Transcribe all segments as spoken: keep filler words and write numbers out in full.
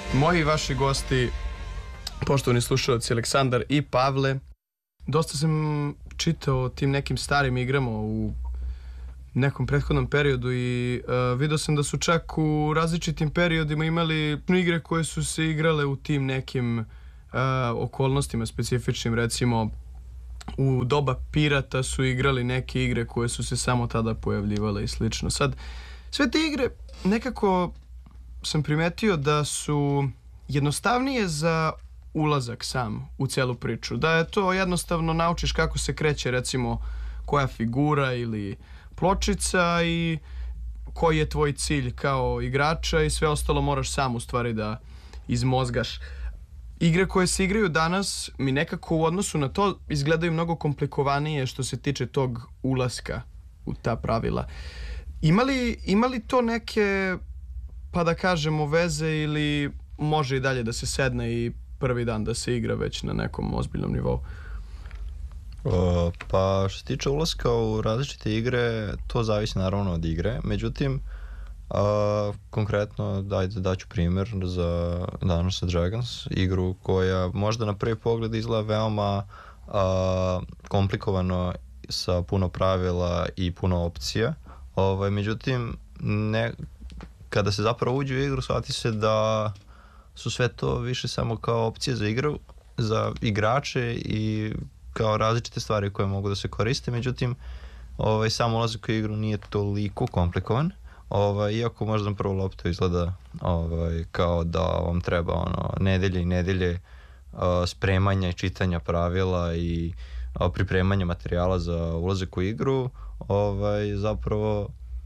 Moji vaši gosti, poštovani slušalci Aleksandar i Pavle, dosta sam čitao o tim nekim starim igrama u nekom prethodnom periodu i uh, vidio sam da su čak u različitim periodima imali igre koje su se igrale u tim nekim uh, okolnostima specifičnim. Recimo u doba pirata su igrali neke igre koje su se samo tada pojavljivale i slično. Sad, sve te igre nekako sam primetio da su jednostavnije za ulazak sam u celu priču. Da je to jednostavno naučiš kako se kreće recimo koja figura ili pločica i koji je tvoj cilj kao igrača i sve ostalo moraš sam u stvari da izmozgaš. Igre koje se igraju danas mi nekako u odnosu na to izgledaju mnogo komplikovanije što se tiče tog ulaska u ta pravila. Ima li, ima li to neke, pa da kažemo, veze ili može i dalje da se sedne i prvi dan da se igra već na nekom ozbiljnom nivou? Uh, pa što se tiče ulaska u različite igre, to zavisi naravno od igre. Međutim, uh, konkretno dajte daću primjer za Dungeons and Dragons, igru koja možda na prvi pogled izgleda veoma uh, komplikovano sa puno pravila i puno opcija. Ovaj, međutim, ne, kada se zapravo uđe u igru, shvati se da su sve to više samo kao opcije za igru, za igrače i kao različite stvari koje mogu da se koriste. Međutim, ovaj, sam ulazak u igru nije toliko komplikovan. Ovaj, iako možda na prvu loptu izgleda ovaj, kao da vam treba ono, nedelje i nedelje uh, spremanja i čitanja pravila i uh, pripremanja materijala za ulazak u igru, ovaj, zapravo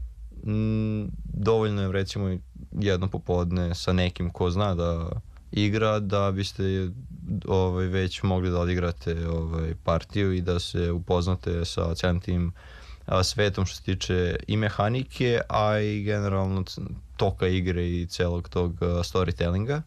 m, dovoljno je recimo jedno popodne sa nekim ko zna da igra da biste ovaj, već mogli da odigrate ovaj, partiju i da se upoznate sa cijelim tim a, svetom što se tiče i mehanike, a i generalno toka igre i celog tog uh, storytellinga.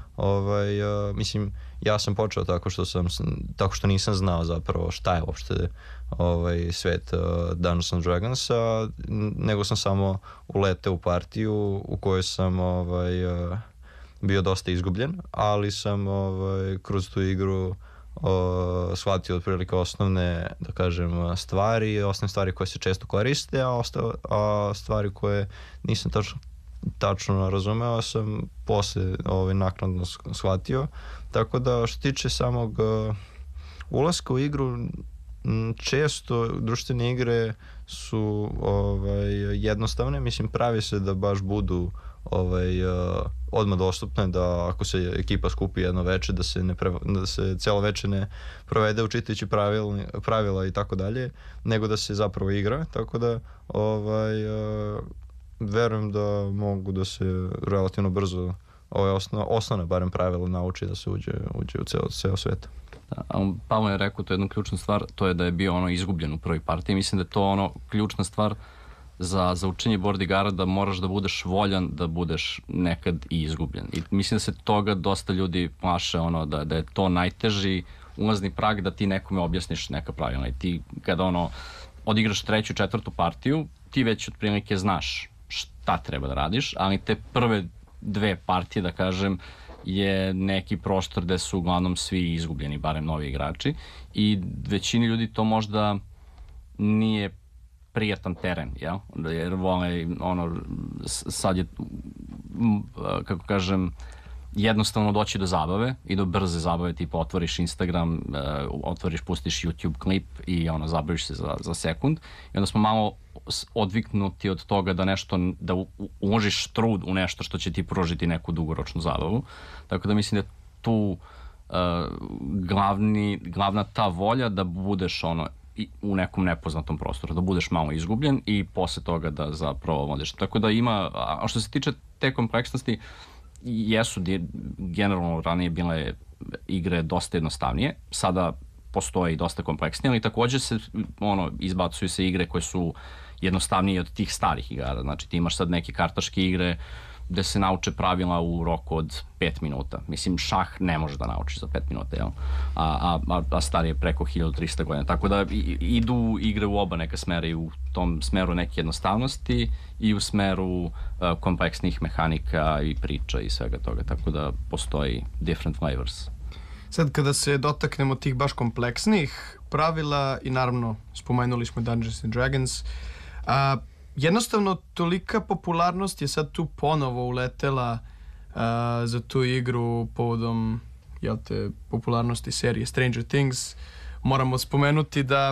Ovaj, uh, mislim, ja sam počeo tako što sam tako što nisam znao zapravo šta je uopšte ovaj svet uh, Dungeons and Dragonsa, nego sam samo uleteo u partiju u kojoj sam ovaj uh, bio dosta izgubljen, ali sam ovaj kroz tu igru uh, shvatio otprilike osnovne, da kažem, stvari, osnovne stvari koje se često koriste, a, ostao, a stvari koje nisam tačno tačno razumeo sam posle ovaj, naknadno shvatio. Tako da što tiče samog uh, ulaska u igru, m, često društvene igre su ovaj, jednostavne, mislim pravi se da baš budu ovaj, uh, odmah dostupne, da ako se ekipa skupi jedno veče, da se, ne pre, da se celo veče ne provede učitajući pravila, pravila i tako dalje, nego da se zapravo igra, tako da ovaj, uh, verujem da mogu da se relativno brzo ove osno, osnovne barem pravila nauči da se uđe, uđe u ceo, ceo svet. Da, Pavle je rekao to je jednu ključnu stvar, to je da je bio ono izgubljen u prvoj partiji. Mislim da je to ono ključna stvar za, za učenje board igara, da moraš da budeš voljan da budeš nekad i izgubljen. I mislim da se toga dosta ljudi plaše, ono, da, da je to najteži ulazni prag da ti nekome objasniš neka pravila. I ti kada ono odigraš treću, četvrtu partiju, ti već otprilike znaš šta treba da radiš, ali te prve dve partije, da kažem, je neki prostor gde su uglavnom svi izgubljeni, barem novi igrači, i većini ljudi to možda nije prijatan teren, jel? Jer vole, ono, sad je, kako kažem, jednostavno doći do zabave i do brze zabave, tipa otvoriš Instagram, otvoriš, pustiš YouTube klip i ono, zabaviš se za, za sekund. I onda smo malo odviknuti od toga da nešto, da uložiš trud u nešto što će ti pružiti neku dugoročnu zabavu. Tako da mislim da je tu uh, glavni, glavna ta volja da budeš ono, i u nekom nepoznatom prostoru, da budeš malo izgubljen i posle toga da zapravo vodiš. Tako da ima, a što se tiče te kompleksnosti, jesu generalno ranije bile igre dosta jednostavnije, sada postoje i dosta kompleksnije, ali takođe se ono, izbacuju se igre koje su jednostavnije od tih starih igara. Znači ti imaš sad neke kartaške igre gde se nauče pravila u roku od pet minuta. Mislim, šah ne može da nauči za pet minuta, jel? A, a, a stari je preko hiljadu trista godina. Tako da i, idu igre u oba neka smera, i u tom smeru neke jednostavnosti i u smeru uh, kompleksnih mehanika i priča i svega toga. Tako da postoji different flavors. Sad kada se dotaknemo tih baš kompleksnih pravila i naravno spomenuli smo Dungeons and Dragons, a, jednostavno tolika popularnost je sad tu ponovo uletela a, za tu igru povodom, jel te, popularnosti serije Stranger Things. Moramo spomenuti da